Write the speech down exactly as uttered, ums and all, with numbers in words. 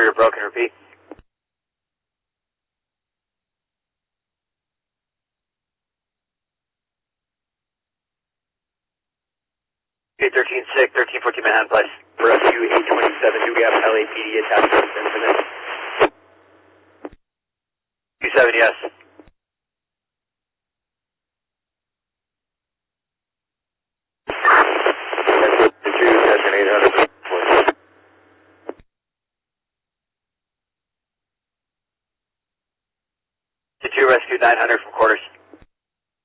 sure you're broken. Repeat. Okay, thirteen six, thirteen fourteen Manhattan Place. Rescue eight twenty-seven, New Gap, L A P D attached incident. two seven, yes. two, Session eight hundred. two, Rescue nine hundred.